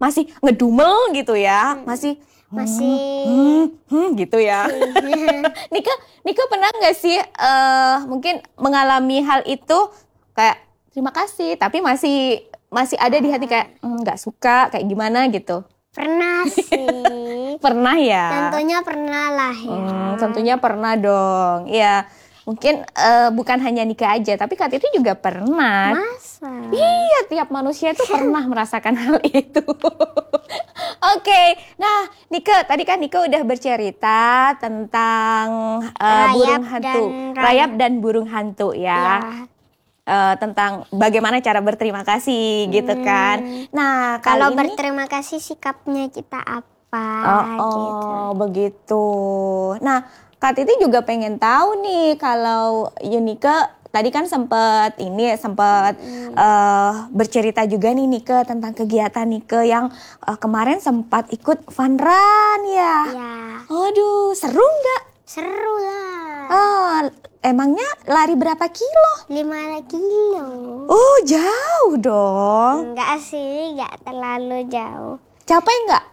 masih ngedumel gitu ya, masih gitu ya. Nika pernah nggak sih mungkin mengalami hal itu kayak terima kasih tapi masih ada di hati kayak nggak suka kayak gimana gitu? Pernah sih. Pernah ya? Tentunya pernah lah ya. Tentunya pernah dong. Ya, mungkin bukan hanya Nika aja, tapi Kak Titi juga pernah. Masa? Iya, tiap manusia itu pernah merasakan hal itu. Oke, nah Nika, tadi kan Nika udah bercerita tentang burung hantu, rayap dan burung hantu ya. Tentang bagaimana cara berterima kasih gitu kan. Nah, kalau berterima kasih sikapnya kita apa gitu. Begitu. Nah, Kak Titi juga pengen tahu nih kalau Nika tadi kan sempat bercerita juga nih Nika tentang kegiatan Nika yang kemarin sempat ikut fun run ya. Aduh, seru nggak? Seru lah. Emangnya lari berapa kilo? 5 kilo. Oh, jauh dong. Enggak sih, enggak terlalu jauh. Capek nggak?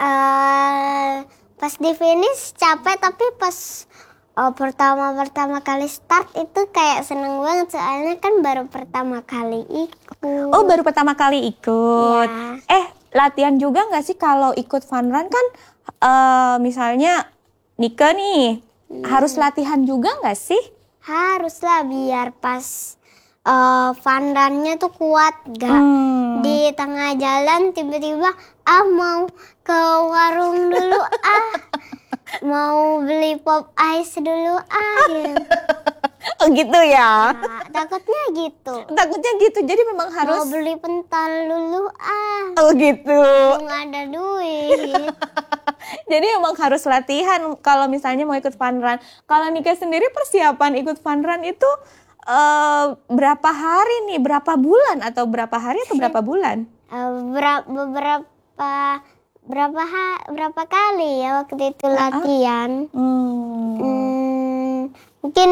Pas di finish capek, tapi pas pertama kali start itu kayak seneng banget. Soalnya kan baru pertama kali ikut. Oh, baru pertama kali ikut. Ya. Latihan juga nggak sih kalau ikut fun run kan? Misalnya Nika nih, harus latihan juga nggak sih? Harus lah biar pas fun run-nya tuh kuat. Gak di tengah jalan tiba-tiba mau ke warung dulu mau beli pop ice dulu gitu. Oh gitu ya? Nah, takutnya gitu. Takutnya gitu, jadi memang harus mau beli pental dulu Oh gitu. Nggak ada duit. Jadi emang harus latihan kalau misalnya mau ikut fun run. Kalau Nika sendiri persiapan ikut fun run itu berapa hari nih? Berapa bulan atau berapa hari atau berapa bulan? Berapa kali ya waktu itu latihan? Mungkin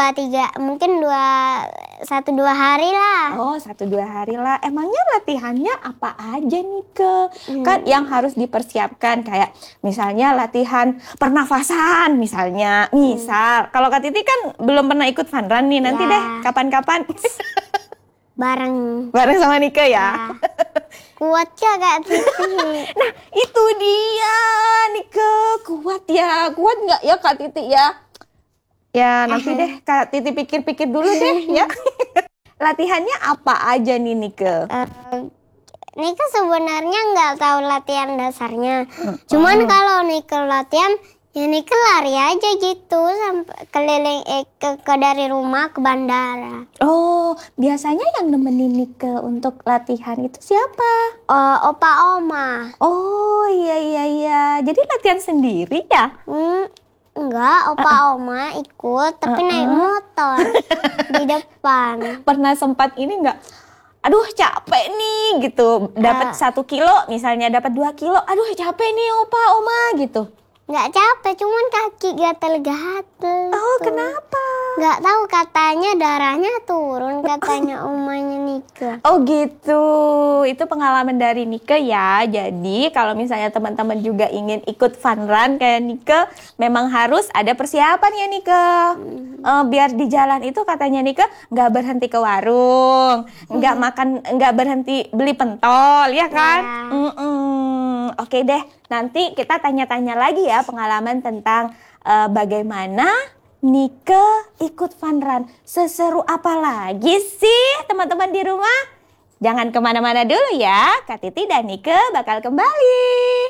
1-2 hari lah. Oh, 1-2 hari lah. Emangnya latihannya apa aja nih kan yang harus dipersiapkan kayak misalnya latihan pernafasan misalnya. Misal kalau Kak Titi kan belum pernah ikut fun run nih, nanti deh kapan-kapan bareng sama Nika ya. Kuat ya Kak Titi. Nah itu dia Nika, kuat nggak ya Kak Titi ya? Ya nanti deh Kak Titi pikir-pikir dulu deh ya. Latihannya apa aja nih Nika? Nika sebenarnya nggak tahu latihan dasarnya. Cuman kalau Nika latihan, ya Nika lari aja gitu sampai keliling ke dari rumah ke bandara. Oh, biasanya yang nemenin Nika untuk latihan itu siapa? Opa Oma. Oh iya. Jadi latihan sendiri ya? Enggak, Opa Oma ikut tapi naik motor di depan. Pernah sempat ini enggak? Aduh capek nih gitu. Dapat 1 kilo misalnya, dapat 2 kilo. Aduh capek nih Opa Oma gitu. Nggak capek, cuman kaki gatel-gatel. Oh kenapa? Nggak tahu, katanya darahnya turun katanya omanya Nika. Oh gitu, itu pengalaman dari Nika ya. Jadi kalau misalnya teman-teman juga ingin ikut fun run kayak Nika, memang harus ada persiapan ya Nika. Biar di jalan itu katanya Nika nggak berhenti ke warung, nggak berhenti beli pentol ya kan? Oke deh, nanti kita tanya-tanya lagi ya pengalaman tentang bagaimana Nika ikut fun run. Seseru apa lagi sih teman-teman di rumah? Jangan kemana-mana dulu ya, Kak Titi dan Nika bakal kembali.